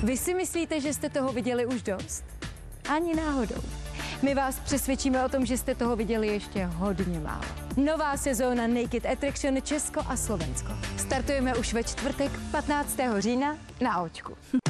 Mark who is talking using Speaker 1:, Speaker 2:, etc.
Speaker 1: Vy si myslíte, že jste toho viděli už dost? Ani náhodou. My vás přesvědčíme o tom, že jste toho viděli ještě hodně málo. Nová sezóna Naked Attraction Česko a Slovensko. Startujeme už ve čtvrtek 15. října na Očku.